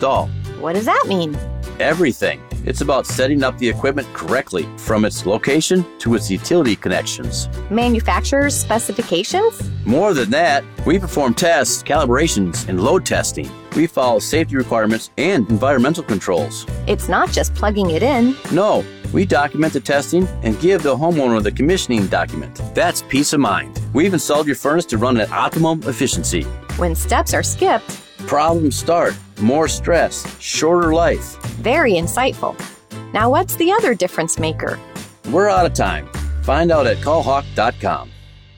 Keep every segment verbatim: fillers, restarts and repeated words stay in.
install. What does that mean? Everything. It's about setting up the equipment correctly, from its location to its utility connections. Manufacturer's specifications? More than that, we perform tests, calibrations, and load testing. We follow safety requirements and environmental controls. It's not just plugging it in. No, we document the testing and give the homeowner the commissioning document. That's peace of mind. We've installed your furnace to run at optimum efficiency. When steps are skipped, problems start. More stress, shorter life. Very insightful. Now what's the other difference maker? We're out of time. Find out at call hawk dot com.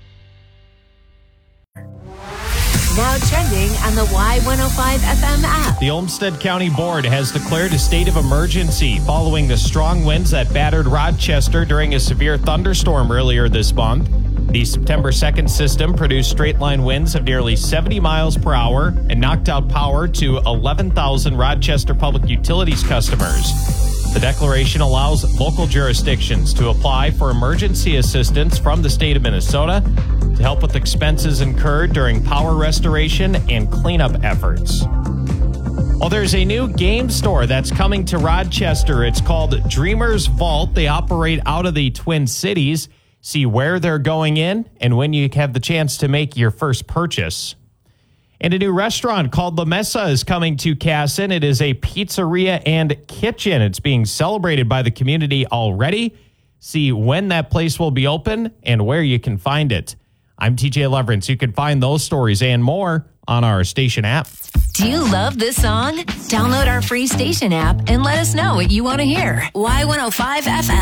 Now trending on the Y one oh five F M app. The Olmsted County Board has declared a state of emergency following the strong winds that battered Rochester during a severe thunderstorm earlier this month. The September second system produced straight-line winds of nearly seventy miles per hour and knocked out power to eleven thousand Rochester Public Utilities customers. The declaration allows local jurisdictions to apply for emergency assistance from the state of Minnesota to help with expenses incurred during power restoration and cleanup efforts. Well, there's a new game store that's coming to Rochester. It's called Dreamers Vault. They operate out of the Twin Cities. See where they're going in and when you have the chance to make your first purchase. And a new restaurant called La Mesa is coming to Casson. It is a pizzeria and kitchen. It's being celebrated by the community already. See when that place will be open and where you can find it. I'm T J Leverance. You can find those stories and more on our station app. Do you love this song? Download our free station app and let us know what you want to hear. Y one oh five F M.